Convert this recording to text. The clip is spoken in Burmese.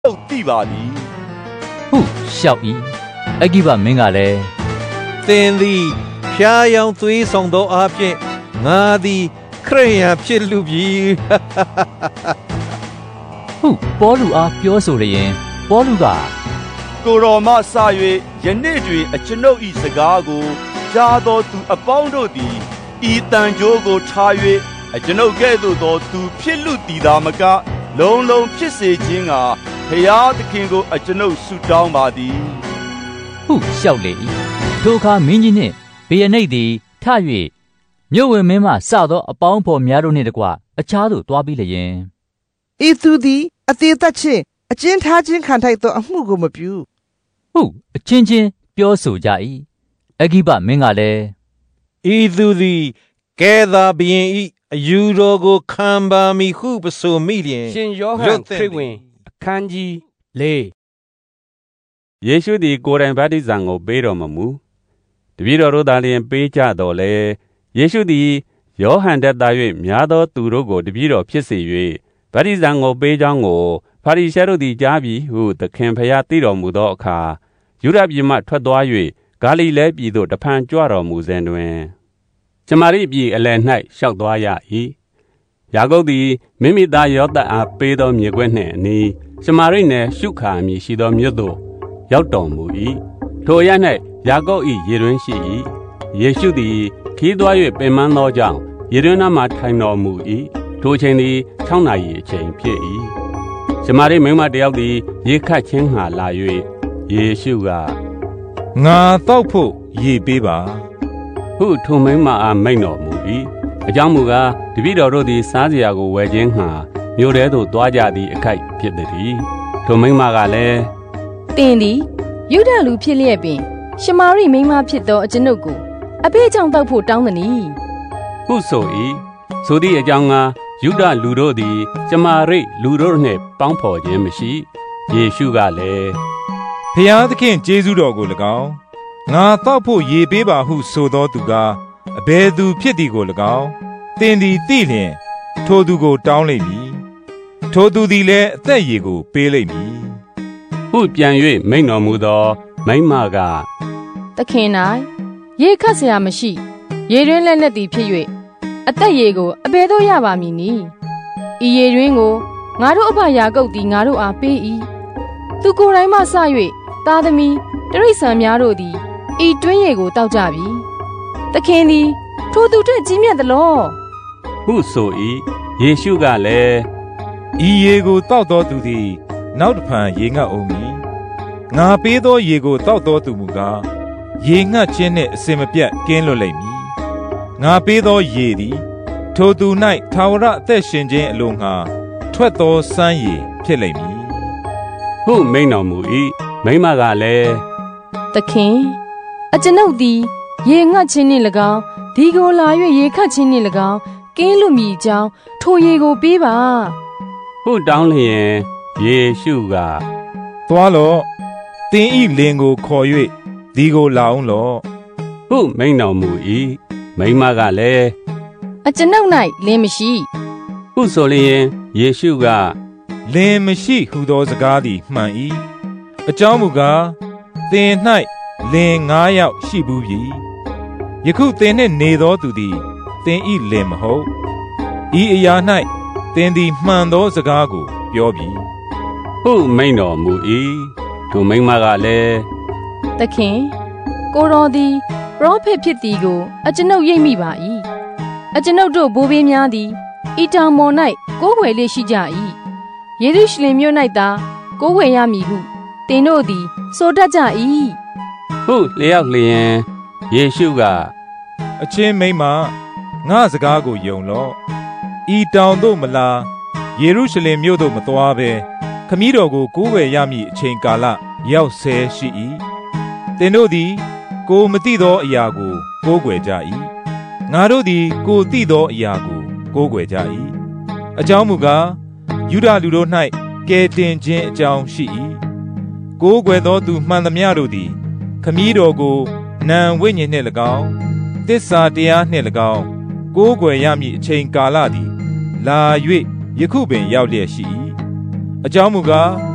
တို့သိပါသည်ဟုရှောက်၏အဂိဗမင်းကလည်းသင်သည်ဖျားယောင်သွေးဆောင်သောအားဖြင့်ငါသည်ခရစ်ယာန်ဖြစ်လူပြီဟုပေါလုအားပြောဆိုလျင်ပေါလုကကိုတော်မှစ၍ယနေ့တွင်အကျွန်ုပ်၏စကားကိုကြားသောသူအပေါင်းတို့သည်ဤတန်ကြိုးကိုထား၍အကျွန်ုပ်ကဲ့သို့သောသူဖြစ်လူတည်သာမကလုံးလုံးဖြစ်စေခြင်းကဘုရားသခင်ကိုအကျွန်ုပ်ဆုတောင်းပါသည်ဟုလျှောက်လေ၏ထိုအခါမင်းကြီးနှင့်ဗေယနိတ်သည်ထ၍မြို့ဝင်မင်းမှစသောအပေါင်းဖော်များတို့နှင့်တကွအခြားသို့တွားပြီးလျင်ဤသူသည်အသေးသက်ခြင်းအကျဉ်းထားခြင်းခံထိုက်သောအမှုကိုမပြုဟုအချင်းချင်းပြောဆိုကြ၏အဂိဗမင်းကလည်းဤသူသည်ကဲသာဘုရင်၏အယူတော်ကိုခံပါမည်ဟုပဆိုမိလျင်ရှင်ယောဟန်ခရစ်ဝင်အခန်းကြီး၄ယေရှုသည်ကိုယ်တိုင်ဗတ္တိဇံကိုပေးတော်မမူတပည့်တော်တို့သာလျှင်ပေးကြတော်လေယေရှုသည်ယောဟန်ထက်သာ၍များသောသူတို့ကိုတပည့်တော်ဖြစ်စေ၍ဗတ္တိဇံကိုပေးကြောင်းကိုဖာရိရှဲတို့သည်ကြားပြီးဟုသခင်ဖျားသိတော်မူသောအခါယုဒပြည်မှထွက်သွား၍ဂါလိလဲပြည်သို့တဖန်ကြွတော်မူစဉ်တွင်ရှမာရိပြည်အလယ်၌ရှောက်သွားရ၏ယာကုပ်သည်မိမိသားယောသပ်အားပေးသောမြေခွက်နှင့်အနီးရှမာရိနယ်ရှုခါအမည်ရှိသောမြို့သို့ရောက်တော်မူ၏ထိုအရပ်၌ယာကုပ်၏ရေတွင်းရှိ၏ယေရှုသည်ခီးသွား၍ပင်ပန်းသောကြောင့်ရေတွင်းနားမှထိုင်တော်မူ၏ထိုချိန်သည်6 နာရီအချိန်ဖြစ်၏ရှမာရိမိန်းမတယောက်သည်ရေခတ်ခြင်းငှာလာ၍ယေရှုကငါတောက်ဖို့ရေပေးပါဟုထိုမိန်းမအားမိန့်တော်မူ၏အကြောင်းမူကားတပည့်တော်တို့သည်စားစရာကိုဝယ်ခြင်းငှာမြို့ထဲသို့သွားကြသည့်အခိုက်ဖြစ်သည်ထိုမိန်းမကလည်းသင်သည်ယုဒလူဖြစ်လျက်ပင်ရှမာရိမိန်းမဖြစ်သောအကျွန်ုပ်ကိုအဖေကြောင့်တောက်ဖို့တောင်းသည်ဟုဆို၏ဆိုသည့်အကြောင်းကယုဒလူတို့သည်ရှမာရိလူတို့နှင့်ပေါင်းဖော်ခြင်းမရှိယေရှုကလည်းဖျားသခင်ကျေးဇူးတော်ကို၎င်းငါတောက်ဖို့ရေပေးပါဟုဆိုသောသူကအဘယ်သူဖြစ်သည်ကို၎င်းသင်သည်သိလျင်ထိုသူကိုတောင်းလိမ့်မည်ထိုသူသည်လည်းအသက်ရေကိုပေးလိမ့်မည်ဟုပြန်၍မိန့်တော်မူသောမိန်းမကသခင်၌ရေခတ်เสียမရှိရေတွင်းလက်နက်သည်ဖြစ်၍အသက်ရေကိုအဘယ်သို့ရပါမည်နည်းဤရေတွင်းကိုငါတို့အဖယာကုပ်သည်ငါတို့အားပေး၏သူကိုယ်တိုင်မှစ၍သားသမီးတရိษံများတို့သည်ဤတွင်းရေကိုတောက်ကြပြီသခင်သည်ထိုသူထက်ကြီးမြတ်သလောဟုဆို၏ယေရှုကလည်းဤရေကိုတောက်တော်သူသည်နောက်တစ်ဖန်ရေငတ်အောင်မည်ငါပေးသောရေကိုတောက်တော်သူမူကားရေငတ်ခြင်းနှင့်အစင်မပြတ်ကင်းလွတ်လိမ့်မည်ငါပေးသောရေသည်ထိုသူ၌ထာဝရအသက်ရှင်ခြင်းအလိုငှာထွက်သောစမ်းရေဖြစ်လိမ့်မည်ဟုမိန့်တော်မူ၏မိန်းမကလည်းသခင်အကျွန်ုပ်သည်ရေငတ်ခြင်းနှင့်၎င်းဒီကိုလာ၍ရေခတ်ခြင်းနှင့်၎င်းကင်းလွတ်မည်ကြောင်းထိုရေကိုပေးပါဟုတောင်းလျင်ယေရှုကသွားလော့သင်ဤလင်ကိုခေါ်၍ဒီကိုလာအောင်လော့ဟုမိန့်တော်မူ၏မိန်းမကလည်းအကျွန်ုပ်၌လင်မရှိဟုဆိုလျင်ယေရှုကလင်မရှိဟူသောစကားသည်မှန်၏အကြောင်းမူကားသင်၌လင်9 ယောက်ရှိဘူးပြီယခုသင်နှင့်နေသောသူသည်သင်ဤလင်မဟုတ်ဤအရာ၌သင်သည်မှန်သောစကားကိုပြောပြီဟုမိန့်တော်မူ၏ထိုမိန်းမကလည်းသခင်ကိုတော်သည်ပရောဖက်ဖြစ်သည်ကိုအကျွန်ုပ်ရိပ်မိပါ၏အကျွန်ုပ်တို့ဘိုးဘေးများသည်ဤတောင်ပေါ်၌ကိုးကွယ်လေးရှိကြ၏ယေရုရှလင်မြို့၌သာကိုးကွယ်ရမည်ဟုသင်တို့သည်ဆိုတတ်ကြ၏ဟုလျောက်လျင်ယေရှုကအချင်းမိန်းမငါစကားကိုယုံလော့ဤတောင်သို့မလာယေရုရှလင်မြို့သို့မသွားဘဲခမည်းတော်ကိုကိုးကွယ်ရမည်အချိန်ကာလရောက်ဆဲရှိ၏သင်တို့သည်ကိုမသိသောအရာကိုကိုးကွယ်ကြ၏ငါတို့သည်ကိုသိသောအရာကိုကိုးကွယ်ကြ၏အကြောင်းမူကားယုဒလူတို့၌ကယ်တင်ခြင်းအကြောင်းရှိ၏ကိုးကွယ်သောသူမှန်သမျှတို့သည်ခမည်းတော်ကိုနံဝိညာဉ်နှင့်၎င်းသစ္စာတရားနှင့်၎င်းကိုးကွယ်ရမည်အချိန်ကာလသည်လာ၍ယခုပင်ရောက်လျက်ရှိ၏အကြောင်းမူကား